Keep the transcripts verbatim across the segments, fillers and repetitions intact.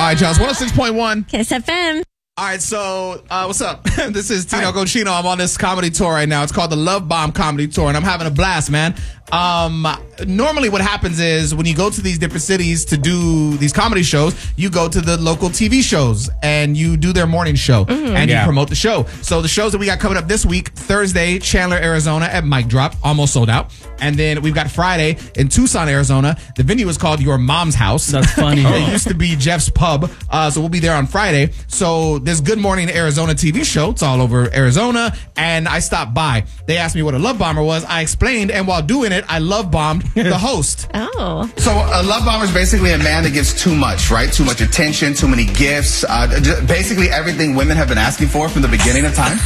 right, y'all. It's one oh six point one. Kiss F M. All right, so uh, what's up? This is Tino Cochino. I'm on this comedy tour right now. It's called the Love Bomb Comedy Tour, and I'm having a blast, man. Um, normally what happens is when you go to these different cities to do these comedy shows, you go to the local T V shows and you do their morning show mm-hmm. and yeah. you promote the show. So the shows that we got coming up this week, Thursday, Chandler, Arizona at Mic Drop, almost sold out. And then we've got Friday in Tucson, Arizona. The venue is called Your Mom's House. That's funny. It used to be Jeff's Pub. Uh, so we'll be there on Friday. So this Good Morning Arizona T V show, it's all over Arizona. And I stopped by. They asked me what a love bomber was. I explained. And while doing it, I love bombed the host. Oh. So a love bomber is basically a man that gives too much, right? Too much attention, too many gifts. Uh, basically everything women have been asking for from the beginning of time.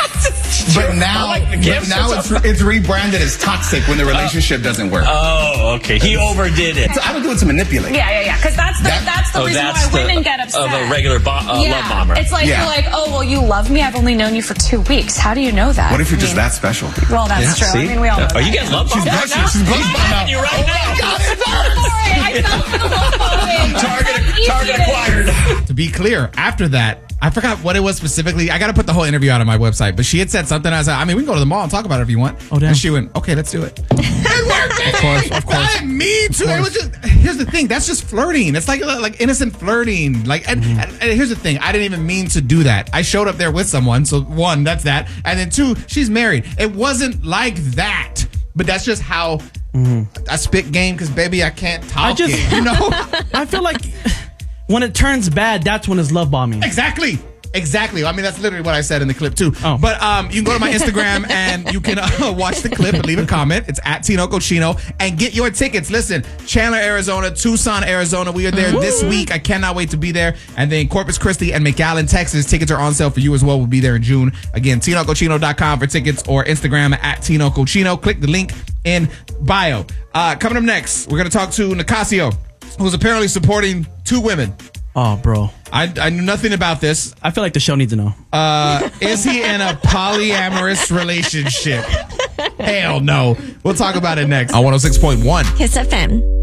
But now, like but now it's, it's rebranded as toxic when the relationship doesn't work. Oh, okay. He overdid it. So I would do it to manipulate. Yeah, yeah, yeah. Because that's the That- that's the Oh, reason that's why the- women get upset. Of a regular bo- uh, yeah. love bomber. It's like Yeah. you're like, oh well, you love me. I've only known you for two weeks. How do you know that? What if you're I just mean, that special? Well, that's Yeah, true. see? I mean, we all know. Are that. you getting love bombed right blushing. now? She's blushing He's now. you right now. Sorry, I felt the love bombing. Target, How target easy it is. acquired. To be clear, after that, I forgot what it was specifically. I got to put the whole interview out on my website, but she had said something. I said, I mean, we can go to the mall and talk about it if you want. Oh, damn. And she went, okay, let's do it. It worked. Of course, of course. I didn't mean to. It was just, here's the thing. That's just flirting. It's like like innocent flirting. Like, and, Mm-hmm. and, and here's the thing. I didn't even mean to do that. I showed up there with someone. So one, that's that. And then two, she's married. It wasn't like that. But that's just how I spit game because, baby, I can't talk I just, it, you know? I feel like when it turns bad, that's when it's love bombing. Exactly. Exactly. I mean, that's literally what I said in the clip, too. Oh. But um, you can go to my Instagram and you can uh, watch the clip and leave a comment. It's at Tino Cochino. And get your tickets. Listen, Chandler, Arizona, Tucson, Arizona. We are there this week. I cannot wait to be there. And then Corpus Christi and McAllen, Texas. Tickets are on sale for you as well. We'll be there in June. Again, Tino Cochino dot com for tickets or Instagram at Tino Cochino. Click the link in bio. Uh, coming up next, we're going to talk to Nicasio, who's apparently supporting two women. Oh, bro. I, I knew nothing about this. I feel like the show needs to know. Uh, is he in a polyamorous relationship? Hell no. We'll talk about it next on one oh six point one. Kiss F M.